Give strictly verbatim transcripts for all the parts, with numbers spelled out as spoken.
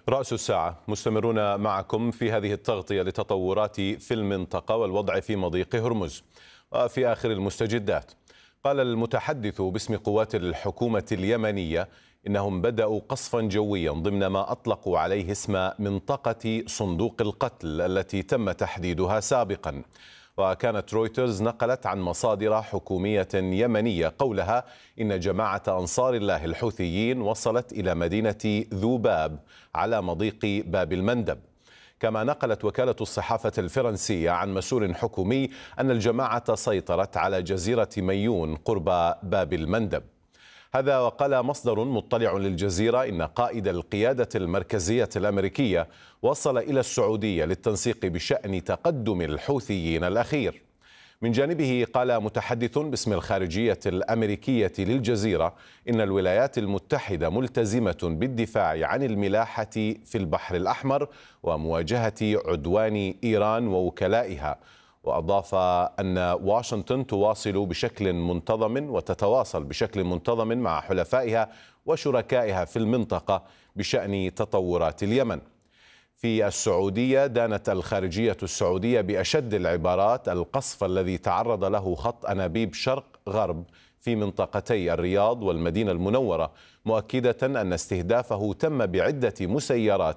رأس الساعة مستمرون معكم في هذه التغطية لتطورات في المنطقة والوضع في مضيق هرمز. وفي آخر المستجدات، قال المتحدث باسم قوات الحكومة اليمنية إنهم بدأوا قصفا جويا ضمن ما أطلقوا عليه اسم منطقة صندوق القتل التي تم تحديدها سابقا. وكانت رويترز نقلت عن مصادر حكومية يمنية قولها إن جماعة أنصار الله الحوثيين وصلت إلى مدينة ذوباب على مضيق باب المندب. كما نقلت وكالة الصحافة الفرنسية عن مسؤول حكومي أن الجماعة سيطرت على جزيرة ميون قرب باب المندب. هذا وقال مصدر مطلع للجزيرة إن قائد القيادة المركزية الأمريكية وصل إلى السعودية للتنسيق بشأن تقدم الحوثيين الأخير. من جانبه قال متحدث باسم الخارجية الأمريكية للجزيرة إن الولايات المتحدة ملتزمة بالدفاع عن الملاحة في البحر الأحمر ومواجهة عدوان إيران ووكلائها. وأضاف أن واشنطن تواصل بشكل منتظم وتتواصل بشكل منتظم مع حلفائها وشركائها في المنطقة بشأن تطورات اليمن. في السعودية دانت الخارجية السعودية بأشد العبارات القصف الذي تعرض له خط أنابيب شرق غرب في منطقتي الرياض والمدينة المنورة، مؤكدة أن استهدافه تم بعدة مسيرات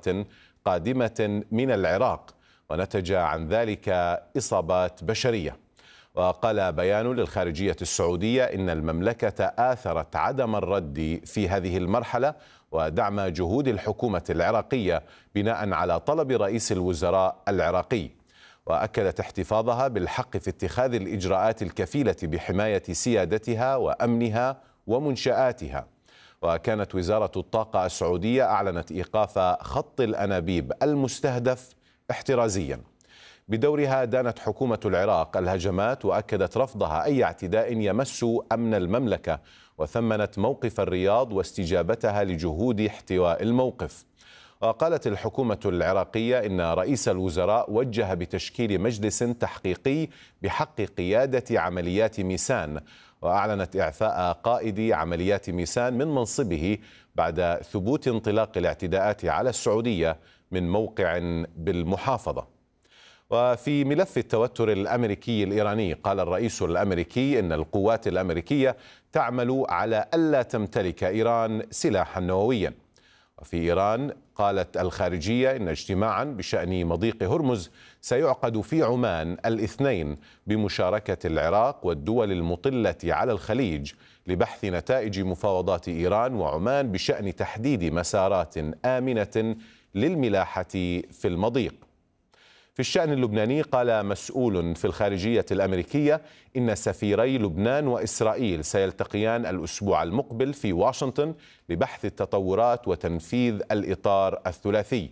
قادمة من العراق ونتج عن ذلك إصابات بشرية. وقال بيان للخارجية السعودية إن المملكة آثرت عدم الرد في هذه المرحلة ودعم جهود الحكومة العراقية بناء على طلب رئيس الوزراء العراقي، وأكدت احتفاظها بالحق في اتخاذ الإجراءات الكفيلة بحماية سيادتها وأمنها ومنشآتها. وكانت وزارة الطاقة السعودية أعلنت إيقاف خط الأنابيب المستهدف احترازيا. بدورها دانت حكومة العراق الهجمات وأكدت رفضها أي اعتداء يمس أمن المملكة، وثمنت موقف الرياض واستجابتها لجهود احتواء الموقف. وقالت الحكومة العراقية إن رئيس الوزراء وجه بتشكيل مجلس تحقيقي بحق قيادة عمليات ميسان، وأعلنت إعفاء قائد عمليات ميسان من منصبه بعد ثبوت انطلاق الاعتداءات على السعودية من موقع بالمحافظة. وفي ملف التوتر الأمريكي الإيراني، قال الرئيس الأمريكي إن القوات الأمريكية تعمل على ألا تمتلك إيران سلاحا نوويا. وفي إيران قالت الخارجية إن اجتماعا بشأن مضيق هرمز سيعقد في عمان الاثنين بمشاركة العراق والدول المطلة على الخليج لبحث نتائج مفاوضات إيران وعمان بشأن تحديد مسارات آمنة للملاحة في المضيق. في الشأن اللبناني قال مسؤول في الخارجية الأمريكية إن سفيري لبنان وإسرائيل سيلتقيان الأسبوع المقبل في واشنطن لبحث التطورات وتنفيذ الإطار الثلاثي.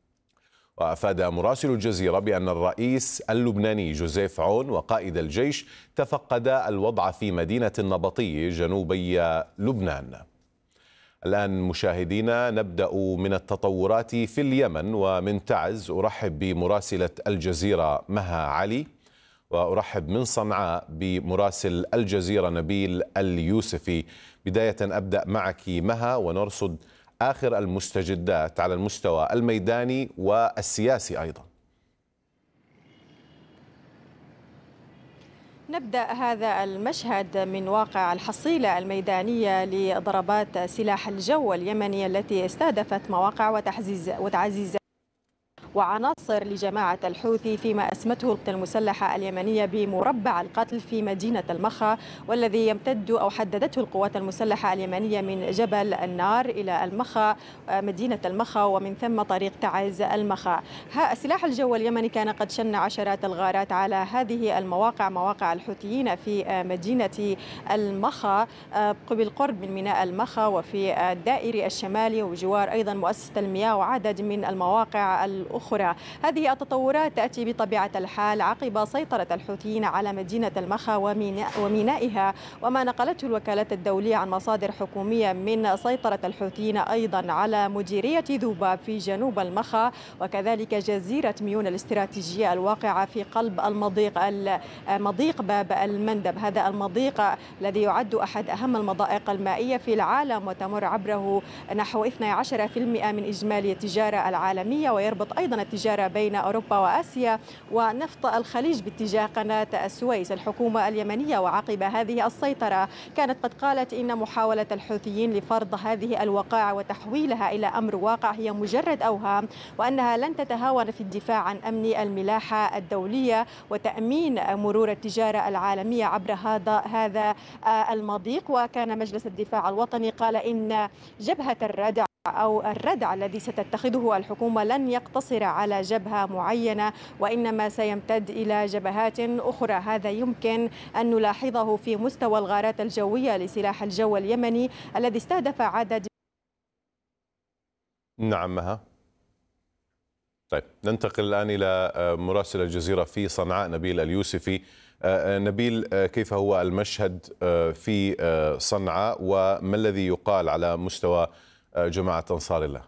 وأفاد مراسل الجزيرة بأن الرئيس اللبناني جوزيف عون وقائد الجيش تفقدا الوضع في مدينة النبطية جنوبي لبنان. الآن مشاهدينا نبدأ من التطورات في اليمن، ومن تعز أرحب بمراسلة الجزيرة مها علي، وأرحب من صنعاء بمراسل الجزيرة نبيل اليوسفي. بداية أبدأ معك مها ونرصد آخر المستجدات على المستوى الميداني والسياسي أيضا. نبدأ هذا المشهد من واقع الحصيلة الميدانية لضربات سلاح الجو اليمني التي استهدفت مواقع وتعزيز وتعزيز وعناصر لجماعة الحوثي فيما أسمته القوات المسلحة اليمنية بمربع القتل في مدينة المخا، والذي يمتد أو حددته القوات المسلحة اليمنية من جبل النار إلى المخا، مدينة المخا، ومن ثم طريق تعز المخا. سلاح الجو اليمني كان قد شن عشرات الغارات على هذه المواقع، مواقع الحوثيين في مدينة المخا بالقرب من ميناء المخا وفي الدائري الشمالي وجوار أيضا مؤسسة المياه وعدد من المواقع الأخرى أخرى. هذه التطورات تأتي بطبيعة الحال عقب سيطرة الحوثيين على مدينة المخا ومينائها، وما نقلته الوكالات الدولية عن مصادر حكومية من سيطرة الحوثيين أيضا على مديرية ذوباب في جنوب المخا، وكذلك جزيرة ميون الاستراتيجية الواقعة في قلب المضيق مضيق باب المندب. هذا المضيق الذي يعد أحد أهم المضائق المائية في العالم، وتمر عبره نحو اثني عشر بالمئة من إجمالي التجارة العالمية، ويربط أيضا التجارة بين أوروبا وآسيا ونفط الخليج باتجاه قناة السويس. الحكومة اليمنية وعقب هذه السيطرة كانت قد قالت إن محاولة الحوثيين لفرض هذه الوقائع وتحويلها إلى أمر واقع هي مجرد أوهام، وأنها لن تتهاون في الدفاع عن أمن الملاحة الدولية وتأمين مرور التجارة العالمية عبر هذا هذا المضيق. وكان مجلس الدفاع الوطني قال إن جبهة الردع أو الردع الذي ستتخذه الحكومة لن يقتصر على جبهة معينة، وإنما سيمتد إلى جبهات أخرى. هذا يمكن أن نلاحظه في مستوى الغارات الجوية لسلاح الجو اليمني الذي استهدف عدد. نعم مها. طيب ننتقل الآن إلى مراسل الجزيرة في صنعاء نبيل اليوسفي. نبيل، كيف هو المشهد في صنعاء وما الذي يقال على مستوى جماعة أنصار الله؟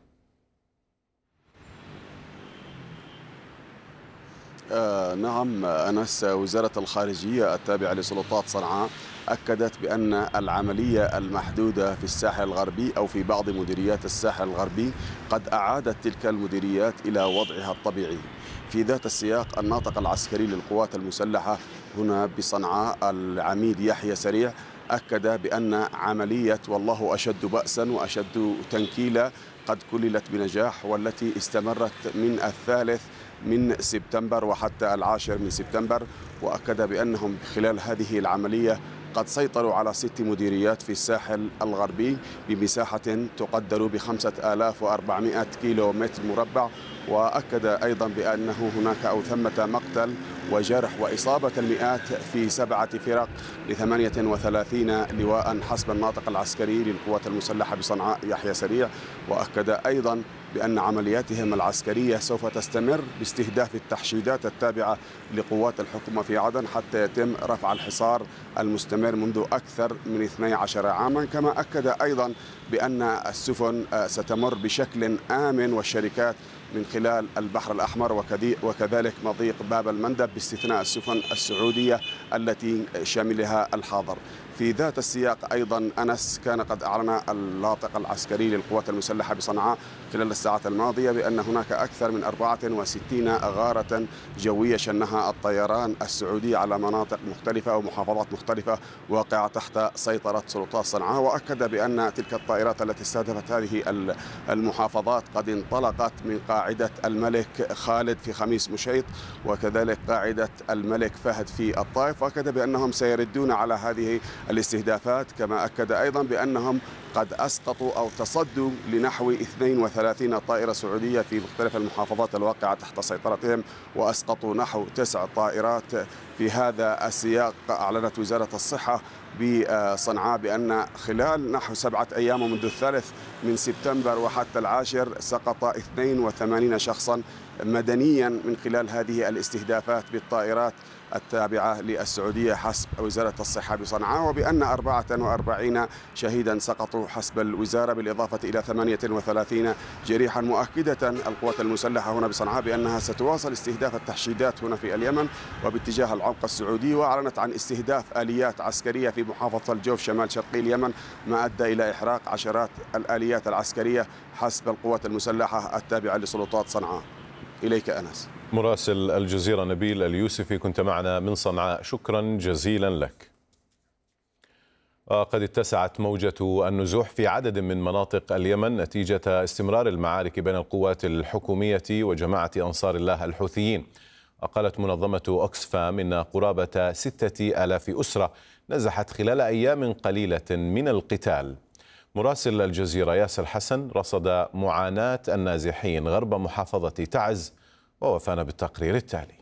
آه نعم أنس، وزارة الخارجية التابعة لسلطات صنعاء أكدت بأن العملية المحدودة في الساحل الغربي أو في بعض مديريات الساحل الغربي قد أعادت تلك المديريات إلى وضعها الطبيعي. في ذات السياق، الناطق العسكري للقوات المسلحة هنا بصنعاء العميد يحيى سريع أكد بأن عملية والله أشد بأسا وأشد تنكيلا قد كللت بنجاح، والتي استمرت من الثالث من سبتمبر وحتى العاشر من سبتمبر. وأكد بأنهم خلال هذه العملية قد سيطروا على ست مديريات في الساحل الغربي بمساحة تقدر بخمسة آلاف وأربعمائة كيلو متر مربع. وأكد أيضا بأنه هناك أو ثمة مقتل وجرح وإصابة المئات في سبعة فرق لثمانية وثلاثين لواء حسب الناطق العسكري للقوات المسلحة بصنعاء يحيى سريع. وأكد أيضا بأن عملياتهم العسكرية سوف تستمر باستهداف التحشيدات التابعة لقوات الحكومة في عدن حتى يتم رفع الحصار المستمر منذ أكثر من اثني عشر عاما. كما أكد أيضا بأن السفن ستمر بشكل آمن والشركات من خلال البحر الأحمر وكذلك مضيق باب المندب باستثناء السفن السعودية التي شملها الحاضر. في ذات السياق أيضا أنس، كان قد أعلن الناطق العسكري للقوات المسلحة بصنعاء خلال الساعات الماضية بأن هناك أكثر من أربعة وستين غارة جوية شنها الطيران السعودي على مناطق مختلفة ومحافظات مختلفة واقعة تحت سيطرة سلطات صنعاء. وأكد بأن تلك الطائرات التي استهدفت هذه المحافظات قد انطلقت من قاعدة الملك خالد في خميس مشيط وكذلك قاعدة الملك فهد في الطائف. وأكد بأنهم سيردون على هذه الاستهدافات. كما أكد أيضا بأنهم قد أسقطوا أو تصدوا لنحو اثنين وثلاثين طائرة سعودية في مختلف المحافظات الواقعة تحت سيطرتهم، وأسقطوا نحو تسع طائرات. في هذا السياق أعلنت وزارة الصحة بصنعاء بأن خلال نحو سبعة أيام منذ الثالث من سبتمبر وحتى العاشر سقط اثنين وثمانين شخصا مدنيا من خلال هذه الاستهدافات بالطائرات التابعة للسعودية حسب وزارة الصحة بصنعاء، وبأن أربعة وأربعين شهيدا سقطوا حسب الوزارة بالإضافة إلى ثمانية وثلاثين جريحا. مؤكدة القوات المسلحة هنا بصنعاء بأنها ستواصل استهداف التحشيدات هنا في اليمن وباتجاه العمق السعودي، وأعلنت عن استهداف آليات عسكرية في محافظة الجوف شمال شرقي اليمن ما أدى إلى إحراق عشرات الآليات العسكرية حسب القوات المسلحة التابعة لسلطات صنعاء. إليك أنس. مراسل الجزيرة نبيل اليوسفي كنت معنا من صنعاء، شكرا جزيلا لك. قد اتسعت موجة النزوح في عدد من مناطق اليمن نتيجة استمرار المعارك بين القوات الحكومية وجماعة أنصار الله الحوثيين. قالت منظمة أوكسفام إن قرابة ستة آلاف أسرة نزحت خلال أيام قليلة من القتال. مراسل الجزيرة ياسر حسن رصد معاناة النازحين غرب محافظة تعز ووفانا بالتقرير التالي.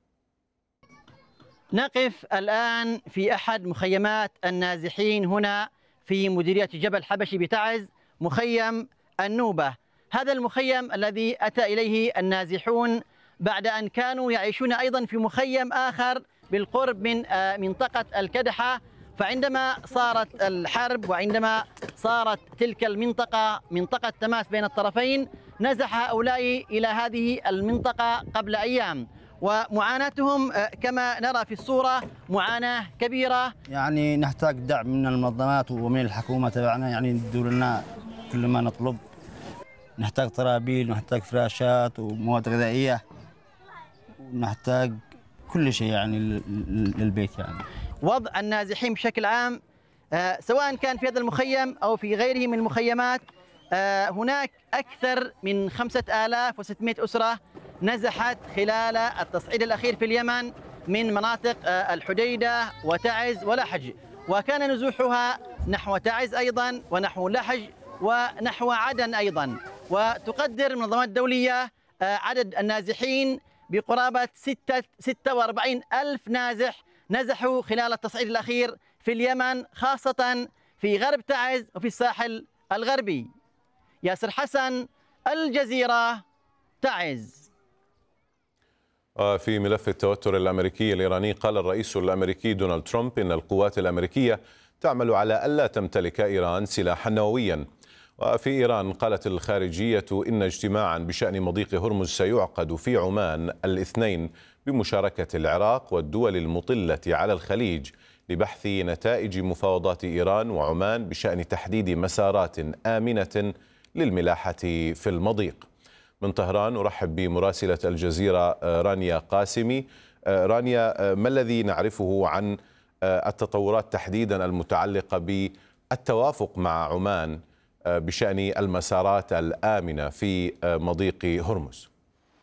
نقف الآن في أحد مخيمات النازحين هنا في مديرية جبل حبشي بتعز، مخيم النوبة. هذا المخيم الذي أتى إليه النازحون بعد أن كانوا يعيشون أيضا في مخيم آخر بالقرب من منطقة الكدحة. فعندما صارت الحرب وعندما صارت تلك المنطقة منطقة تماس بين الطرفين، نزح هؤلاء إلى هذه المنطقة قبل أيام، ومعاناتهم كما نرى في الصورة معاناة كبيرة. يعني نحتاج دعم من المنظمات ومن الحكومة تبعنا، يعني يدوا لنا كل ما نطلب. نحتاج طرابيل ونحتاج فراشات ومواد غذائية ونحتاج كل شيء يعني للبيت. يعني وضع النازحين بشكل عام سواء كان في هذا المخيم أو في غيره من المخيمات، هناك أكثر من خمسة آلاف وستمائة أسرة نزحت خلال التصعيد الأخير في اليمن من مناطق الحديدة وتعز ولحج، وكان نزوحها نحو تعز أيضا ونحو لحج ونحو عدن أيضا. وتقدر المنظمات الدولية عدد النازحين بقرابة ستة وأربعين ألف نازح نزحوا خلال التصعيد الأخير في اليمن، خاصة في غرب تعز وفي الساحل الغربي. ياسر حسن، الجزيرة، تعز. في ملف التوتر الأمريكي الإيراني، قال الرئيس الأمريكي دونالد ترامب إن القوات الأمريكية تعمل على ألا تمتلك إيران سلاحا نوويا. وفي إيران قالت الخارجية إن اجتماعا بشأن مضيق هرمز سيعقد في عمان الاثنين بمشاركة العراق والدول المطلة على الخليج لبحث نتائج مفاوضات إيران وعمان بشأن تحديد مسارات آمنة للملاحة في المضيق. من طهران أرحب بمراسلة الجزيرة رانيا قاسمي. رانيا، ما الذي نعرفه عن التطورات تحديدا المتعلقة بالتوافق مع عمان بشأن المسارات الآمنة في مضيق هرمز؟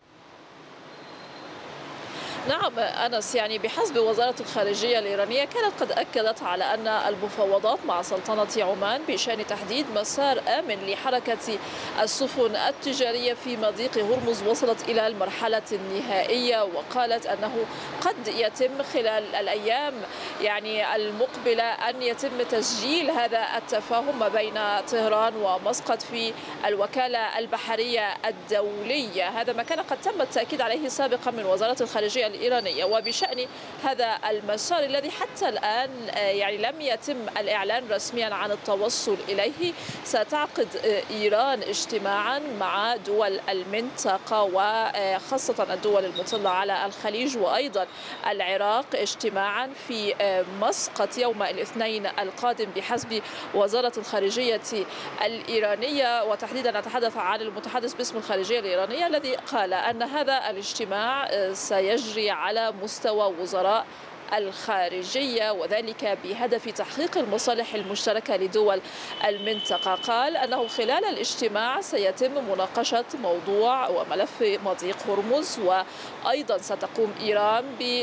نعم أنس، يعني بحسب وزارة الخارجية الإيرانية كانت قد أكدت على أن المفاوضات مع سلطنة عمان بشأن تحديد مسار آمن لحركة السفن التجارية في مضيق هرمز وصلت إلى المرحلة النهائية، وقالت أنه قد يتم خلال الأيام يعني المقبلة أن يتم تسجيل هذا التفاهم ما بين طهران ومسقط في الوكالة البحرية الدولية. هذا ما كان قد تم التأكيد عليه سابقا من وزارة الخارجية الإيرانية. وبشأن هذا المسار الذي حتى الآن يعني لم يتم الإعلان رسميا عن التوصل إليه، ستعقد إيران اجتماعا مع دول المنطقة وخاصة الدول المطلة على الخليج وأيضا العراق اجتماعا في مسقط يوم الاثنين القادم بحسب وزارة الخارجية الإيرانية. وتحديدا نتحدث عن المتحدث باسم الخارجية الإيرانية الذي قال أن هذا الاجتماع سيجري على مستوى وزراء الخارجية وذلك بهدف تحقيق المصالح المشتركة لدول المنطقة. قال أنه خلال الاجتماع سيتم مناقشة موضوع وملف مضيق هرمز، وأيضا ستقوم إيران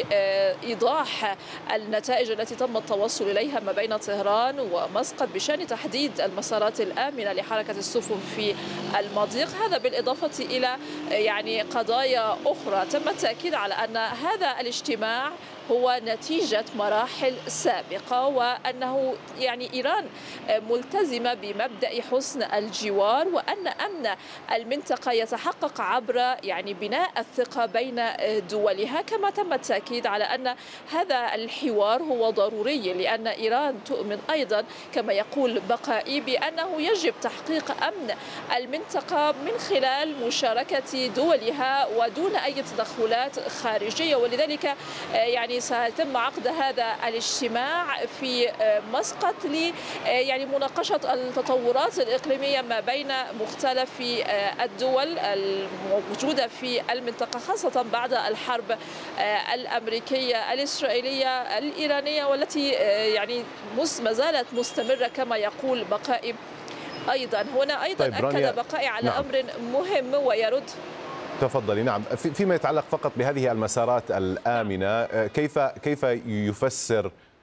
بإيضاح النتائج التي تم التوصل إليها ما بين طهران ومسقط بشأن تحديد المسارات الآمنة لحركة السفن في المضيق. هذا بالإضافة إلى يعني قضايا أخرى تم التأكيد على أن هذا الاجتماع هو نتيجة مراحل سابقة، وأنه يعني إيران ملتزمة بمبدأ حسن الجوار، وأن أمن المنطقة يتحقق عبر يعني بناء الثقة بين دولها. كما تم التأكيد على أن هذا الحوار هو ضروري لأن إيران تؤمن أيضا كما يقول بقائي بأنه يجب تحقيق أمن المنطقة من خلال مشاركة دولها ودون أي تدخلات خارجية. ولذلك يعني سيتم عقد هذا الاجتماع في مسقط ل يعني مناقشة التطورات الإقليمية ما بين مختلف الدول الموجودة في المنطقة، خاصة بعد الحرب الأمريكية الإسرائيلية الإيرانية والتي يعني ما زالت مستمرة كما يقول بقائي. أيضا هنا أيضا طيب أكد بقائي على نعم. أمر مهم ويرد. تفضلي. نعم، فيما يتعلق فقط بهذه المسارات الآمنة، كيف كيف يفسر